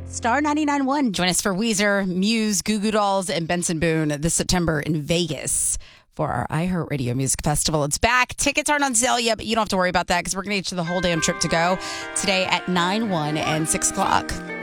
Star 99.1. Join us for Weezer, Muse, Goo Goo Dolls, and Benson Boone this September in Vegas for our iHeartRadio Music Festival. It's back. Tickets aren't on sale yet, but you don't have to worry about that because we're going to get you the whole damn trip to go today at 9, 1, and 6 o'clock.